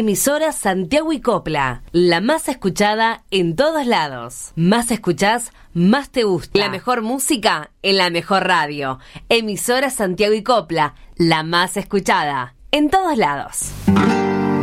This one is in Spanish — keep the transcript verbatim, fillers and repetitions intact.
Emisora Santiago y Copla, la más escuchada en todos lados. Más escuchás, más te gusta. La mejor música en la mejor radio. Emisora Santiago y Copla, la más escuchada en todos lados.